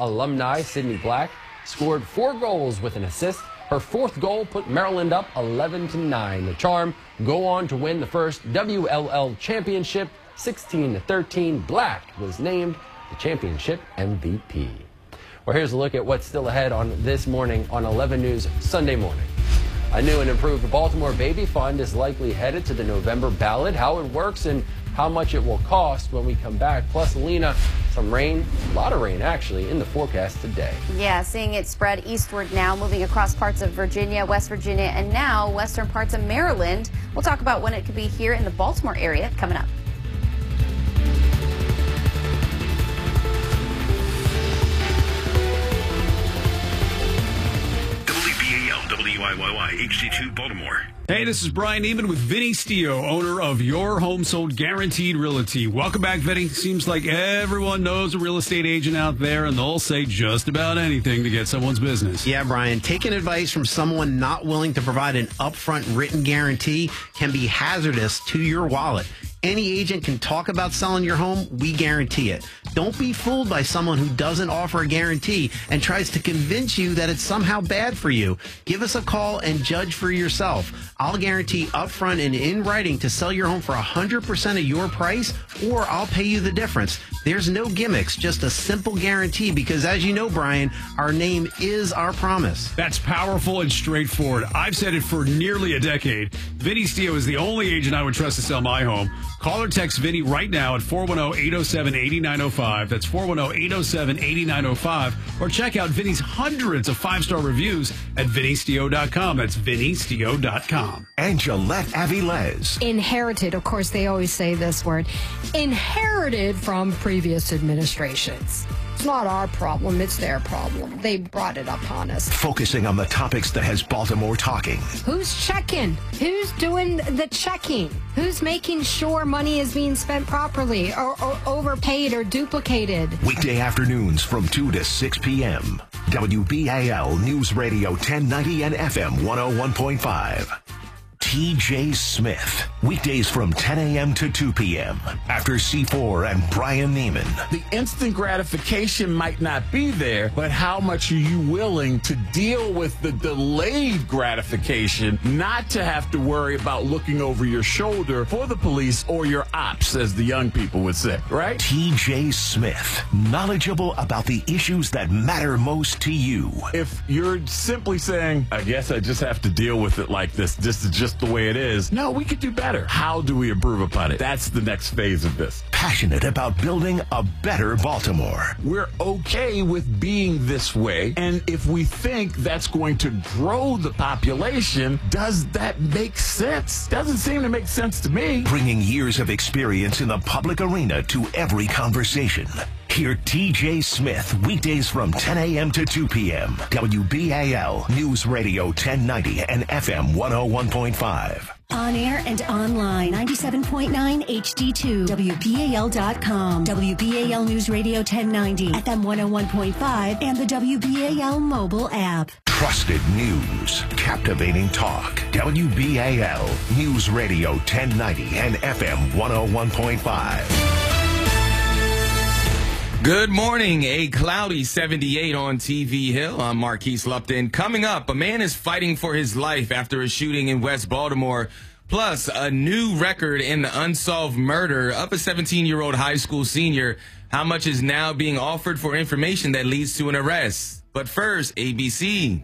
alumni Sydney Black scored 4 goals with an assist. Her 4th goal put Maryland up 11-9. The Charm go on to win the first WLL championship 16-13. Black was named the championship MVP. Well, here's a look at what's still ahead on this morning on 11 News Sunday morning. A new and improved Baltimore Baby Fund is likely headed to the November ballot. How it works and how much it will cost when we come back. Plus, Lena, some rain, a lot of rain actually, in the forecast today. Yeah, seeing it spread eastward now, moving across parts of Virginia, West Virginia, and now western parts of Maryland. We'll talk about when it could be here in the Baltimore area coming up. WYYY HD2 Baltimore. Hey, this is Brian Neiman with Vinny Stio, owner of Your Home Sold Guaranteed Realty. Welcome back, Vinny. Seems like everyone knows a real estate agent out there, and they'll say just about anything to get someone's business. Yeah, Brian, taking advice from someone not willing to provide an upfront written guarantee can be hazardous to your wallet. Any agent can talk about selling your home. We guarantee it. Don't be fooled by someone who doesn't offer a guarantee and tries to convince you that it's somehow bad for you. Give us a call and judge for yourself. I'll guarantee upfront and in writing to sell your home for 100% of your price, or I'll pay you the difference. There's no gimmicks, just a simple guarantee because, as you know, Brian, our name is our promise. That's powerful and straightforward. I've said it for nearly a decade. Vinny Stio is the only agent I would trust to sell my home. Call or text Vinny right now at 410-807-8905. That's 410-807-8905. Or check out Vinny's hundreds of 5-star reviews at vinnystio.com. That's vinnystio.com. And Gillette Avilés. Inherited, of course, they always say this word, inherited from previous administrations. It's not our problem, it's their problem. They brought it upon us. Focusing on the topics that has Baltimore talking. Who's checking? Who's doing the checking? Who's making sure money is being spent properly or overpaid or duplicated? Weekday afternoons from 2 to 6 p.m. WBAL News Radio 1090 and FM 101.5. TJ Smith. Weekdays from 10 a.m. to 2 p.m. After C4 and Brian Neiman. The instant gratification might not be there, but how much are you willing to deal with the delayed gratification, not to have to worry about looking over your shoulder for the police or your ops, as the young people would say, right? TJ Smith. Knowledgeable about the issues that matter most to you. If you're simply saying, I guess I just have to deal with it like this is just the way it is. No, we could do better. How do we improve upon it? That's the next phase of this. Passionate about building a better Baltimore. We're okay with being this way, and if we think that's going to grow the population, does that make sense? Doesn't seem to make sense to me. Bringing years of experience in the public arena to every conversation. Hear TJ Smith weekdays from 10 a.m. to 2 p.m. WBAL News Radio 1090 and FM 101.5. On air and online, 97.9 HD2, WBAL.com, WBAL News Radio 1090, FM 101.5, and the WBAL mobile app. Trusted news, captivating talk. WBAL News Radio 1090 and FM 101.5. Good morning. A cloudy 78 on TV Hill. I'm Marquise Lupton. Coming up, a man is fighting for his life after a shooting in West Baltimore. Plus, a new record in the unsolved murder of a 17-year-old high school senior. How much is now being offered for information that leads to an arrest? But first, ABC.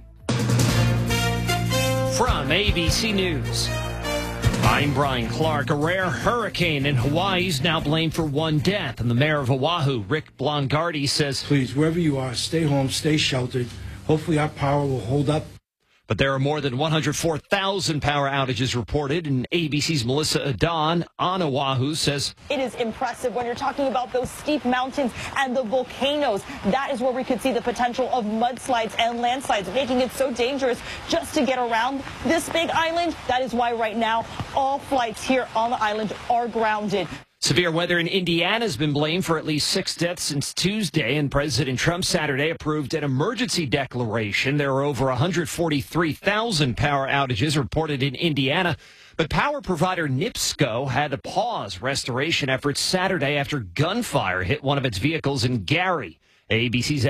From ABC News, I'm Brian Clark. A rare hurricane in Hawaii is now blamed for 1 death. And the mayor of Oahu, Rick Blongardi, says, please, wherever you are, stay home, stay sheltered. Hopefully our power will hold up. But there are more than 104,000 power outages reported. And ABC's Melissa Adon on Oahu says, it is impressive when you're talking about those steep mountains and the volcanoes. That is where we could see the potential of mudslides and landslides, making it so dangerous just to get around this big island. That is why right now all flights here on the island are grounded. Severe weather in Indiana has been blamed for at least 6 deaths since Tuesday, and President Trump Saturday approved an emergency declaration. There are over 143,000 power outages reported in Indiana, but power provider NIPSCO had to pause restoration efforts Saturday after gunfire hit one of its vehicles in Gary. ABC's